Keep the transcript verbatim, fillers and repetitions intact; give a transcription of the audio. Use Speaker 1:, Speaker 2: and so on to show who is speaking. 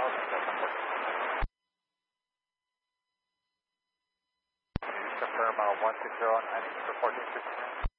Speaker 1: miles and Cessna fourteen. Confirm uh, one six zero, I think for fourteen fifty-nine.